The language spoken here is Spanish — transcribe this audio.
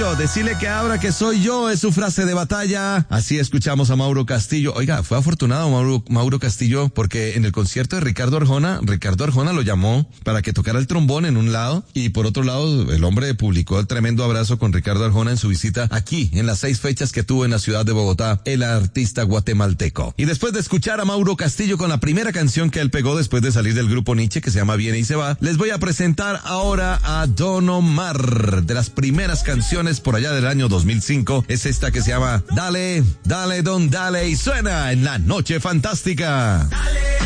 Castillo, decirle que ahora que soy yo es su frase de batalla. Así escuchamos a Mauro Castillo. Oiga, fue afortunado Mauro Castillo porque en el concierto de Ricardo Arjona lo llamó para que tocara el trombón en un lado y por otro lado el hombre publicó el tremendo abrazo con Ricardo Arjona en su visita aquí en las 6 fechas que tuvo en la ciudad de Bogotá el artista guatemalteco. Y después de escuchar a Mauro Castillo con la primera canción que él pegó después de salir del grupo Nietzsche que se llama Viene y se va, les voy a presentar ahora a Don Omar. De las primeras canciones por allá del año 2005 es esta que se llama Dale, Dale, Don Dale y suena en La Noche Fantástica. Dale.